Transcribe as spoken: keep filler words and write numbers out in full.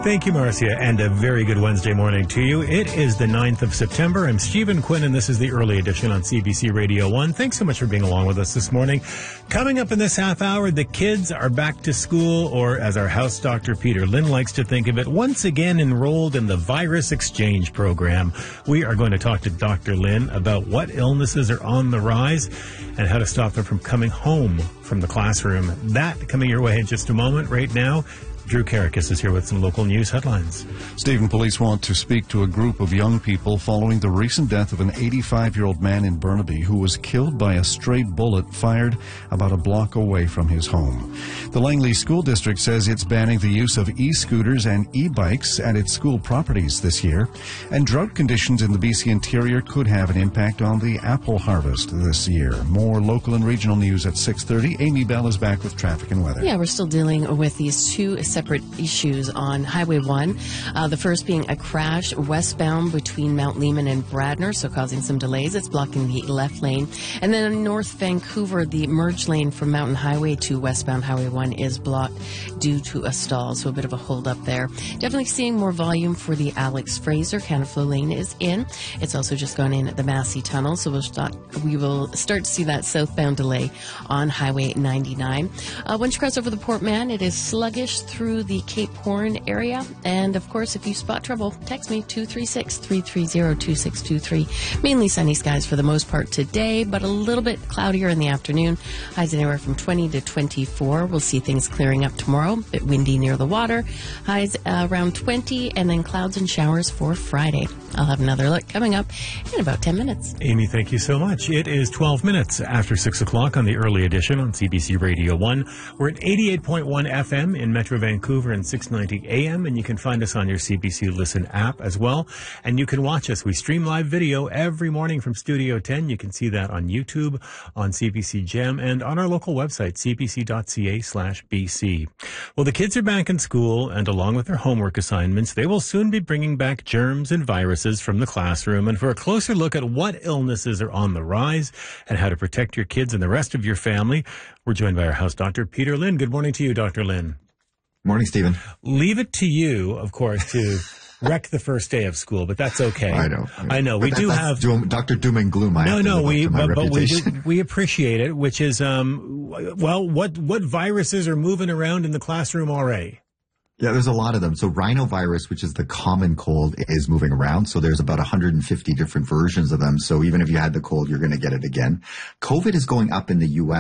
Thank you, Marcia, and a very good Wednesday morning to you. It is the ninth of September. I'm Stephen Quinn, and this is the early edition on C B C Radio one. Thanks so much for being along with us this morning. Coming up in this half hour, the kids are back to school, or as our house doctor Peter Lynn likes to think of it, once again enrolled in the virus exchange program. We are going to talk to Doctor Lynn about what illnesses are on the rise and how to stop them from coming home from the classroom. That coming your way in just a moment. Right now, Drew Karakis is here with some local news headlines. Stephen, police want to speak to a group of young people following the recent death of an eighty-five-year-old man in Burnaby who was killed by a stray bullet fired about a block away from his home. The Langley School District says it's banning the use of e-scooters and e-bikes at its school properties this year. And drought conditions in the B C interior could have an impact on the apple harvest this year. More local and regional news at six thirty. Amy Bell is back with traffic and weather. Yeah, we're still dealing with these two separate issues on Highway one. Uh, the first being a crash westbound between Mount Lehman and Bradner, so causing some delays. It's blocking the left lane. And then in North Vancouver, the merge lane from Mountain Highway to westbound Highway one is blocked due to a stall, so a bit of a hold up there. Definitely seeing more volume for the Alex Fraser. Canterflow Lane is in. It's also just gone in at the Massey Tunnel, so we'll start, we will start to see that southbound delay on Highway ninety-nine. Uh, once you cross over the Port Mann, it is sluggish through the Cape Horn area. And of course, if you spot trouble, text me two three six, three three zero, two six two three. Mainly sunny skies for the most part today, but a little bit cloudier in the afternoon. Highs anywhere from twenty to twenty-four. We'll see things clearing up tomorrow. A bit windy near the water. Highs uh, around twenty, and then clouds and showers for Friday. I'll have another look coming up in about ten minutes. Amy, thank you so much. It is twelve minutes after six o'clock on the early edition on C B C Radio one. We're at eighty-eight point one F M in Metro Vancouver and six ninety A M, and you can find us on your C B C Listen app as well. And you can watch us. We stream live video every morning from Studio ten. You can see that on YouTube, on C B C Gem, and on our local website, c b c dot c a slash b c. Well, the kids are back in school, and along with their homework assignments, they will soon be bringing back germs and viruses from the classroom. And for a closer look at what illnesses are on the rise and how to protect your kids and the rest of your family, we're joined by our house doctor, Peter Lynn. Good morning to you, Doctor Lynn. Morning, Stephen. Leave it to you, of course, to wreck the first day of school, but that's okay. I know. I know. We that, do have doom, Doctor Doom and Gloom. I no, no. We but, but we do, we appreciate it. Which is um, well, what what viruses are moving around in the classroom already? Yeah, there's a lot of them. So rhinovirus, which is the common cold, is moving around. So there's about one hundred fifty different versions of them. So even if you had the cold, you're going to get it again. COVID is going up in the U S